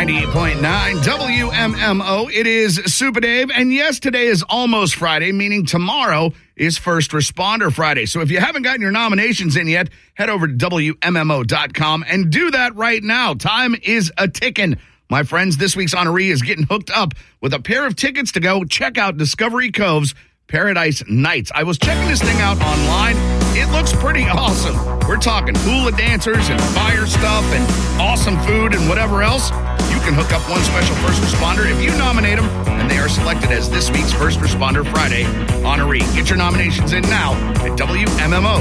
98.9 WMMO. It is Super Dave, and yes, today is almost Friday, meaning tomorrow is First Responder Friday. So if you haven't gotten your nominations in yet, head over to WMMO.com and do that right now. Time is a-ticking. My friends, this week's honoree is getting hooked up with a pair of tickets to go check out Discovery Cove's Paradise Nights. I was checking this thing out online. It looks pretty awesome. We're talking hula dancers and fire stuff and awesome food and whatever else. You can hook up one special first responder if you nominate them, and they are selected as this week's First Responder Friday honoree. Get your nominations in now at WMMO.com.